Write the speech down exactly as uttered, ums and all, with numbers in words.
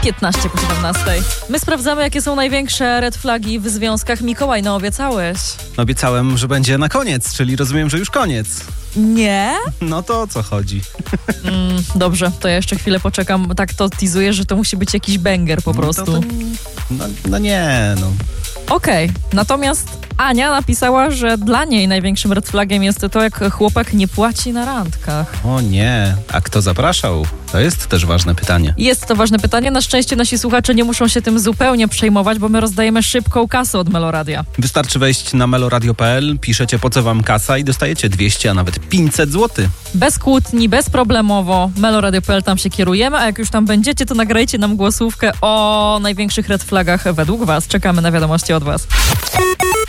piętnaście po siedemnastej. My sprawdzamy, jakie są największe red flagi w związkach. Mikołaj, no obiecałeś. Obiecałem, że będzie na koniec, czyli rozumiem, że już koniec. Nie? No to o co chodzi? Mm, dobrze, to ja jeszcze chwilę poczekam. Tak to teasuję, że to musi być jakiś banger po prostu. No, to, to, no, no nie, no. Okej, okay. Natomiast Ania napisała, że dla niej największym red flagiem jest to, jak chłopak nie płaci na randkach. O nie, a kto zapraszał? To jest też ważne pytanie. Jest to ważne pytanie. Na szczęście nasi słuchacze nie muszą się tym zupełnie przejmować, bo my rozdajemy szybką kasę od Meloradia. Wystarczy wejść na meloradio kropka p l, piszecie po co wam kasa i dostajecie dwieście, a nawet pięćset złotych. Bez kłótni, bezproblemowo. meloradio kropka p l, tam się kierujemy, a jak już tam będziecie, to nagrajcie nam głosówkę o największych red flagach według was. Czekamy na wiadomości od was.